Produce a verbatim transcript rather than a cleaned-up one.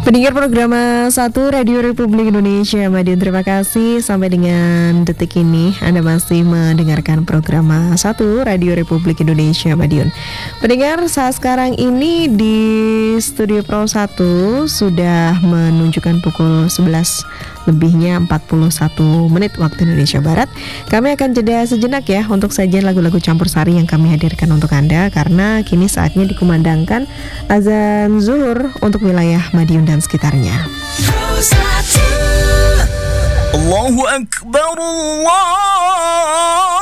Pendengar program satu Radio Republik Indonesia Madiun, terima kasih. Sampai dengan detik ini Anda masih mendengarkan program satu Radio Republik Indonesia Madiun. Pendengar, saat sekarang ini di Studio Pro satu sudah menunjukkan pukul sebelas lebihnya empat puluh satu menit waktu Indonesia Barat. Kami akan jeda sejenak ya untuk sajian lagu-lagu campur sari yang kami hadirkan untuk Anda, karena kini saatnya dikumandangkan azan zuhur untuk wilayah Madiun dan sekitarnya. Allahu Akbar, Allah